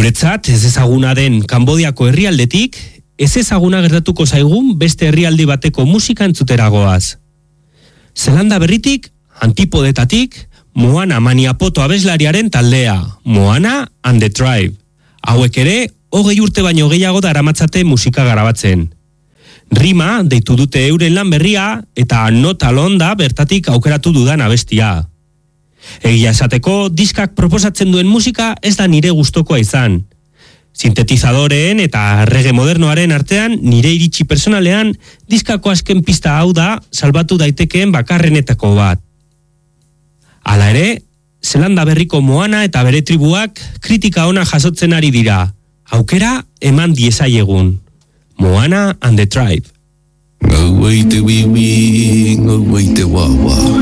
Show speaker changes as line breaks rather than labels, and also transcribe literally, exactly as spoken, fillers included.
Guretzat, ez ezaguna den Kanbodiako herrialdetik, ez ezaguna gertatuko zaigun beste herrialdi bateko musika entzuteragoaz. Zelanda berritik, Antipodetatik, Moana Maniapoto abeslariaren taldea, Moana and the Tribe. Hauek ere, hogei urte baino gehiago daramatzate musika garabatzen. Rima deitu dute euren lan berria eta nota londa bertatik aukeratu dudan abestia. Egia esateko, diskak proposatzen duen musika ez da nire gustokoa izan. Sintetizadoreen eta reggae modernoaren artean nire iritsi personalean diskako azken pista hau da salbatu daitekeen bakarrenetako bat. Hala ere, Zelanda berriko Moana eta bere tribuak kritika ona jasotzen ari dira. Aukera eman diezaiegun. Moana and the Tribe.
Go wait the wee wee, go wait the wah wah.